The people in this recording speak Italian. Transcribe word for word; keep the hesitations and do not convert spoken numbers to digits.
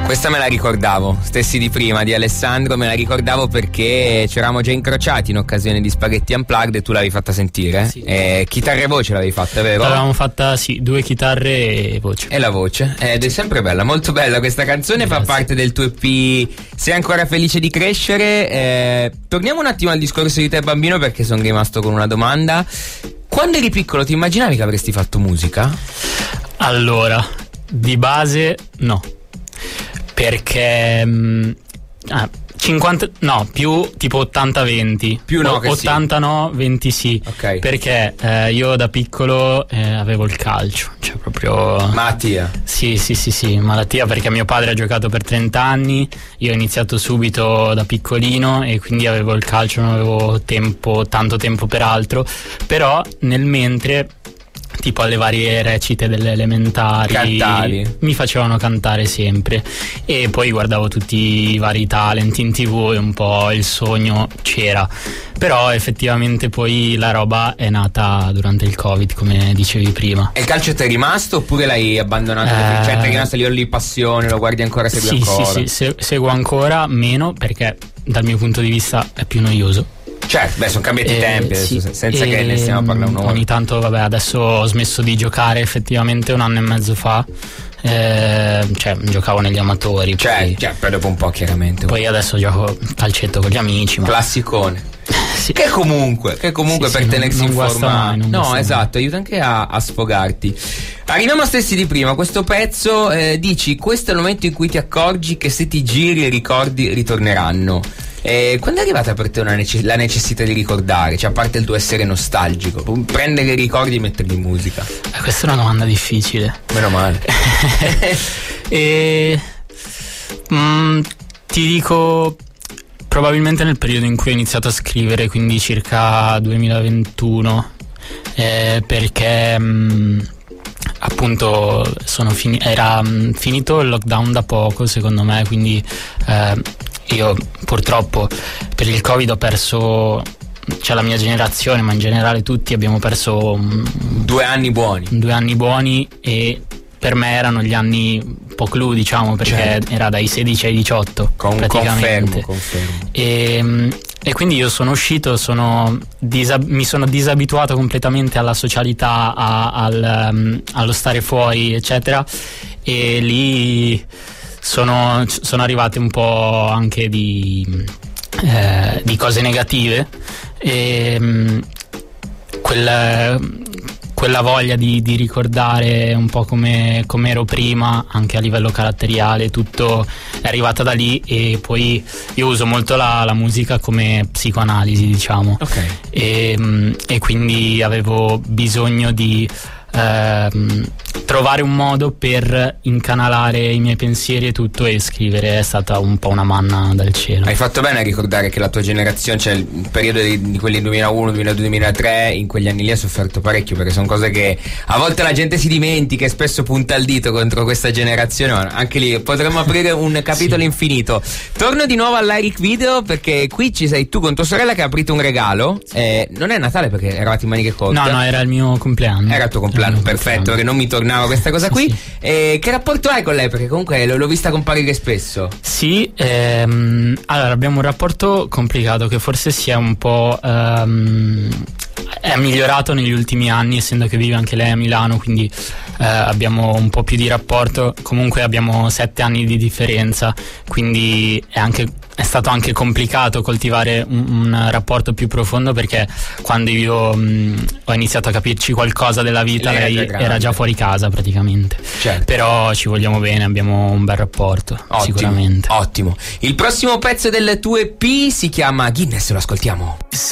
Questa me la ricordavo, stessi di prima di Alessandro, me la ricordavo perché ci eravamo già incrociati in occasione di Spaghetti Unplugged e tu l'avevi fatta sentire. Sì. Eh, chitarra e voce l'avevi fatta, vero? L'avevamo fatta, sì, due chitarre e voce. E la voce, ed è sempre bella, molto bella questa canzone. Grazie. Fa parte del tuo E P Sei ancora felice di crescere. Eh, torniamo un attimo al discorso di te bambino, perché sono rimasto con una domanda. Quando eri piccolo ti immaginavi che avresti fatto musica? Allora, di base no, perché mh, ah, cinquanta no, più tipo ottanta venti. Più no, o, che ottanta sì. No, venti sì. Ok. Perché eh, io da piccolo eh, avevo il calcio, cioè proprio Malattia. Sì, sì, sì, sì, malattia, perché mio padre ha giocato per trenta anni, io ho iniziato subito da piccolino e quindi avevo il calcio, non avevo tempo, tanto tempo per altro, però nel mentre, tipo alle varie recite delle elementari, cantavi, mi facevano cantare sempre, e poi guardavo tutti i vari talent in tv e un po' il sogno c'era, però effettivamente poi la roba è nata durante il Covid, come dicevi prima. E il calcio ti è rimasto oppure l'hai abbandonato? Eh... Cioè ti è rimasto a livello di passione, lo guardi ancora, segui sì, ancora? Sì, sì, se- seguo ancora meno, perché dal mio punto di vista è più noioso. Certo, beh, sono cambiati i Eh, tempi adesso, sì, senza e, che ne stiamo a parlare un'ora. Ogni tanto, vabbè, adesso ho smesso di giocare effettivamente un anno e mezzo fa, eh, cioè giocavo negli amatori. Cioè, poi, cioè, poi dopo un po' chiaramente. poi adesso gioco calcetto con gli amici. Ma... Classicone. sì. Che comunque, che comunque Sì, per sì, tenersi non, in non guasta forma. mai, non no, guasta esatto, mai. aiuta anche a, a sfogarti. Arriviamo a stessi di prima, questo pezzo eh, dici: questo è il momento in cui ti accorgi che se ti giri i ricordi ritorneranno. Eh, quando è arrivata per te una nece- la necessità di ricordare? Cioè, a parte il tuo essere nostalgico, prendere i ricordi e metterli in musica? Eh, questa è una domanda difficile. Meno male. e mm, ti dico, probabilmente nel periodo in cui ho iniziato a scrivere, quindi circa duemilaventuno, eh, perché mh, appunto sono fini- era mh, finito il lockdown da poco, secondo me, quindi eh, io purtroppo per il Covid ho perso, cioè la mia generazione, ma in generale tutti abbiamo perso mh, due anni buoni. due anni buoni, e per me erano gli anni un po' clou, diciamo, perché certo. era dai sedici ai diciotto. Con, praticamente. Confermo, confermo. E, e quindi io sono uscito, sono disab- mi sono disabituato completamente alla socialità, a, al, um, allo stare fuori, eccetera, e lì sono, sono arrivate un po' anche di, eh, di cose negative, e um, quel... quella voglia di, di ricordare un po' come, come ero prima, anche a livello caratteriale, tutto è arrivata da lì. E poi io uso molto la, la musica come psicoanalisi, diciamo. Ok. E, e quindi avevo bisogno di ehm, trovare un modo per incanalare i miei pensieri e tutto, e scrivere è stata un po' una manna dal cielo. Hai fatto bene a ricordare che la tua generazione, cioè il periodo di, di quelli duemilauno, duemiladue, duemilatré, in quegli anni lì ha sofferto parecchio, perché sono cose che a volte la gente si dimentica e spesso punta il dito contro questa generazione, ma anche lì potremmo aprire un capitolo sì. infinito. Torno di nuovo all'Eric Video, perché qui ci sei tu con tua sorella che ha aprito un regalo. Eh, non è Natale perché eravate in maniche corte. No, no, era il mio compleanno. Era il tuo compleanno, il perfetto, compleanno. Perché non mi tornava questa cosa qui. Sì. Eh, che rapporto hai con lei? Perché comunque l- l'ho vista comparire spesso. Sì, ehm, allora abbiamo un rapporto complicato che forse si è un po' ehm, è migliorato negli ultimi anni, essendo che vive anche lei a Milano, quindi eh, abbiamo un po' più di rapporto. Comunque abbiamo sette anni di differenza, quindi è anche è stato anche complicato coltivare un, un rapporto più profondo, perché quando io mh, ho iniziato a capirci qualcosa della vita, lei, lei era, era già fuori casa praticamente. Certo. Però ci vogliamo bene, abbiamo un bel rapporto. Ottimo, sicuramente. Ottimo. Il prossimo pezzo del tuo E P si chiama Guinness, lo ascoltiamo.